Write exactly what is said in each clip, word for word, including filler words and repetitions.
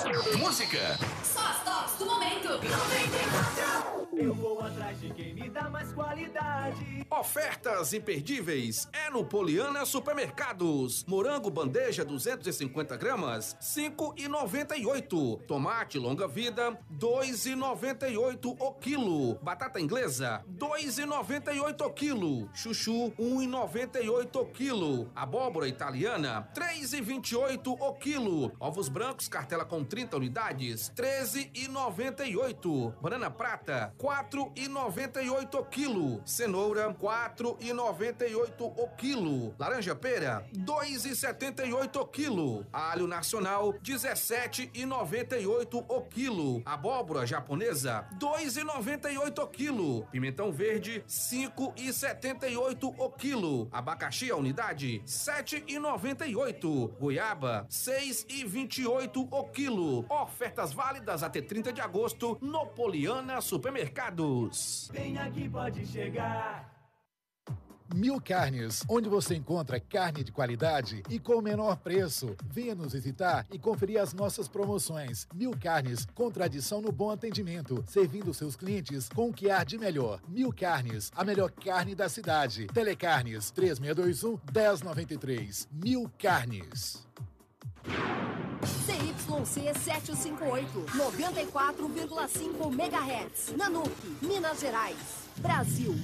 Música. Só as tops do momento. noventa e quatro. Eu vou atrás de quem me dá mais qualidade. Ofertas imperdíveis é no Poliana Supermercados. Morango bandeja duzentos e cinquenta gramas, cinco e noventa e oito. Tomate longa vida, dois e noventa e oito o quilo. Batata inglesa, dois e noventa e oito o quilo. Chuchu, um e noventa e oito o quilo. Abóbora italiana, três e vinte e oito o quilo. Ovos brancos cartela com trinta unidades, treze e noventa e oito. Banana prata, quatro e noventa e oito o quilo. Cenoura, quatro e noventa e oito o quilo. Laranja pera, dois e setenta e oito o quilo. Alho nacional, dezessete e noventa e oito o quilo. Abóbora japonesa, dois e noventa e oito o quilo. Pimentão verde, cinco e setenta e oito o quilo. Abacaxi a unidade, sete e noventa e oito. Goiaba, seis e vinte e oito o quilo. Ofertas válidas até trinta de agosto no Poliana Supermercados. Vem aqui, pode chegar. Mil Carnes, onde você encontra carne de qualidade e com o menor preço. Venha nos visitar e conferir as nossas promoções. Mil Carnes, com tradição no bom atendimento, servindo seus clientes com o que há de melhor. Mil Carnes, a melhor carne da cidade. Telecarnes, três seis dois um, um zero nove três. Mil Carnes. C Y C setecentos e cinquenta e oito, noventa e quatro vírgula cinco megahertz. Nanuc, Minas Gerais, Brasil.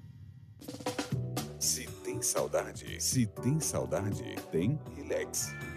Se tem saudade, se tem saudade, tem Relax.